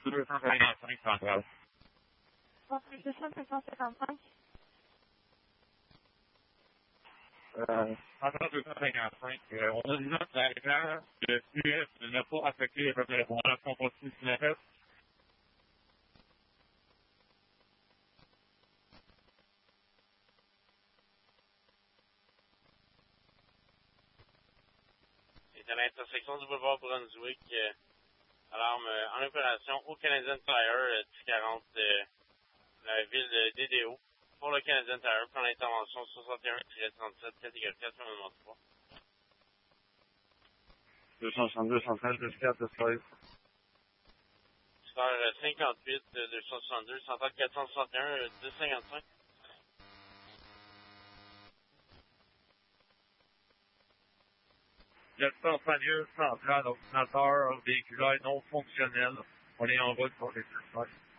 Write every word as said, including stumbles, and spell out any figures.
deux cent cinquante-cinq centrale. deux cent cinquante-cinq. Euh, centrale deux cent cinquante-cinq. Euh, on a des gens qui arrivent là, le Q S n'a pas affecté les peuples répondants, sont continués sur la fête. C'est à l'intersection du boulevard Brunswick, euh, alarme euh, en opération au Canadian Tire, euh, dix quarante, euh, la ville de D D O. Pour le Canadian Tire, pour l'intervention soixante et un trente-sept, catégorie quatre, numéro trois. deux cent soixante-deux centrale, deux quatre, deux seize. Sphère cinquante-huit, deux cent soixante-deux, centrale quatre cent soixante et un, dix cinquante-cinq. quatre cents centrale, ordinateur véhiculaire non fonctionnel. On est en route pour les suspects.